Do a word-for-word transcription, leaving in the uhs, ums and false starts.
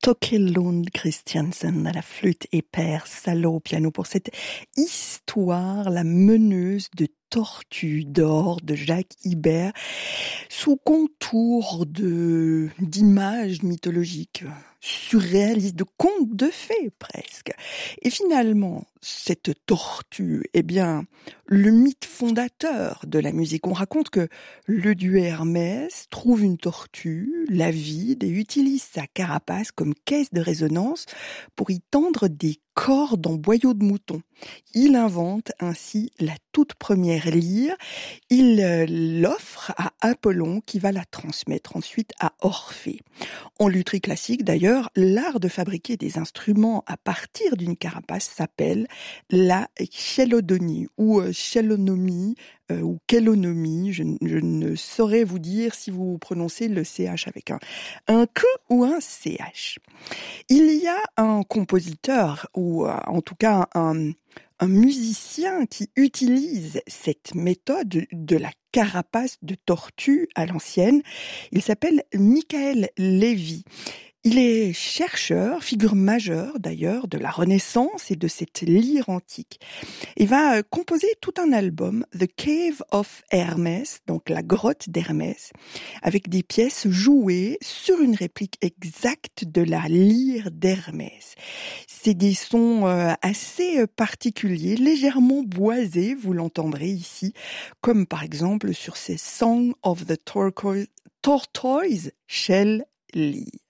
Toke Lund Christiansen à la flûte et Per Salo au piano pour cette histoire, la meneuse de Tortue d'or de Jacques Ibert, sous contour de d'images mythologiques, surréalistes, de contes de fées presque. Et finalement, cette tortue, eh bien, le mythe fondateur de la musique. On raconte que le dieu Hermès trouve une tortue, la vide, et utilise sa carapace comme caisse de résonance pour y tendre des cordes en boyaux de mouton. Il invente ainsi la toute première lyre. Il euh, l'offre à Apollon qui va la transmettre ensuite à Orphée. En lutherie classique d'ailleurs, l'art de fabriquer des instruments à partir d'une carapace s'appelle la chélodonie ou euh, chélonomie euh, ou kélonomie. Je, je ne saurais vous dire si vous prononcez le C H avec un, un Q ou un C H. Il y a un compositeur ou euh, en tout cas un un musicien qui utilise cette méthode de la carapace de tortue à l'ancienne. Il s'appelle Michael Lévy. Il est chercheur, figure majeure d'ailleurs de la Renaissance et de cette lyre antique. Il va composer tout un album, The Cave of Hermès, donc la grotte d'Hermès, avec des pièces jouées sur une réplique exacte de la lyre d'Hermès. C'est des sons assez particuliers, légèrement boisés, vous l'entendrez ici, comme par exemple sur ces Song of the Turquoise, Tortoise Shell Lyre.